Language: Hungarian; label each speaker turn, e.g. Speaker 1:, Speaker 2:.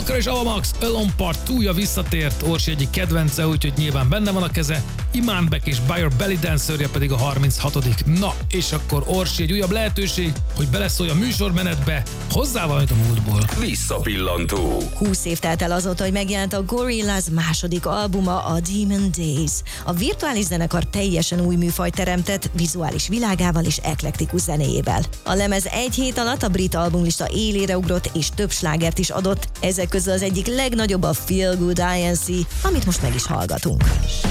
Speaker 1: Walker és Ava Max, Alone Part 2-ja visszatért, Orsi egyik kedvence, úgyhogy nyilván benne van a keze, Iman Beck és By Your Belly Dancer-je pedig a 36. Na, és akkor Orsi, egy újabb lehetőség, hogy beleszólj a műsormenetbe, hozzá valamit a múltból.
Speaker 2: Visszapillantó.
Speaker 3: 20 év telt el azóta, hogy megjelent a Gorillaz második albuma, a Demon Days. A virtuális zenekar teljesen új műfajt teremtett, vizuális világával és eklektikus zenéjével. A lemez egy hét alatt a brit albumlista élére ugrott, és több slágert is adott, ezek közül az egyik legnagyobb a Feel Good INC, amit most meg is hallgatunk.